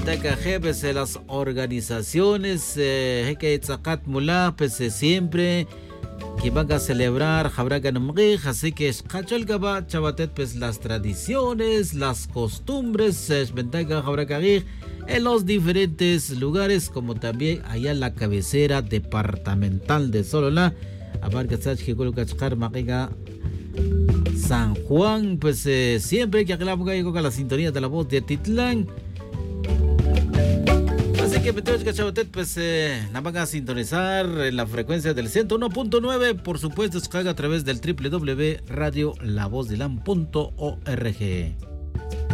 Shbentaka jefes de las organizaciones que Tzakat Mullah pues siempre que van a celebrar Jabraganumgij, así que Kacholgaba Chabatet pues las tradiciones, las costumbres Shbentaka Jabragagij en los diferentes lugares, como también allá en la cabecera departamental de Sololá, abarca San Juan, pues siempre que hablamos con la sintonía de la voz de Titlán. Así que pues la van a sintonizar en la frecuencia del 101.9, por supuesto, se haga a través del www.radiolavozdelilan.org.